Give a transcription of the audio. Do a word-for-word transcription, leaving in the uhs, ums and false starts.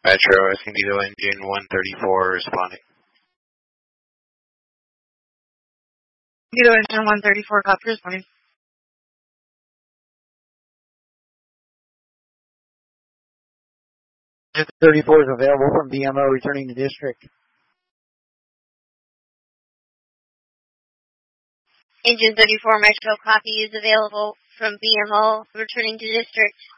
Metro, Escondido engine one thirty-four responding. Escondido engine one thirty-four, copy responding. thirty-four is available from B M O returning to district. Engine thirty-four Metro copy is available from B M O returning to district.